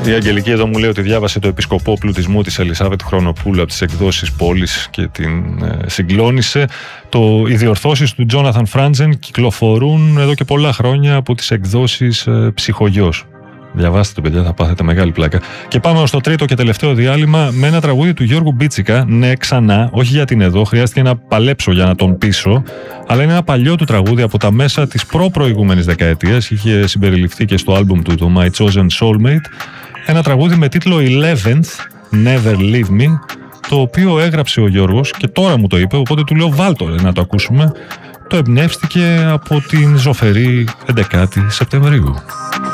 Η Αγγελική εδώ μου λέει ότι διάβασε το Επισκοπό Πλουτισμού της Ελισάβετ Χρονοπούλου από τις εκδόσεις Πόλης και την συγκλώνησε. Οι διορθώσεις του Τζόναθαν Φράντζεν κυκλοφορούν εδώ και πολλά χρόνια από τις εκδόσεις Ψυχογιός. Διαβάστε το, παιδιά, θα πάθετε μεγάλη πλάκα. Και πάμε στο τρίτο και τελευταίο διάλειμμα με ένα τραγούδι του Γιώργου Μπίτσικα. Ναι, ξανά, όχι γιατί είναι εδώ, χρειάστηκε να παλέψω για να τον πείσω, αλλά είναι ένα παλιό του τραγούδι από τα μέσα της προηγούμενης δεκαετίας. Είχε συμπεριληφθεί και στο άλμπουμ του, το My Chosen Soulmate. Ένα τραγούδι με τίτλο 11th, Never Leave Me, το οποίο έγραψε ο Γιώργος και τώρα μου το είπε, οπότε του λέω βάλτο να το ακούσουμε. Το εμπνεύστηκε από την ζωφερή 11η Σεπτεμβρίου.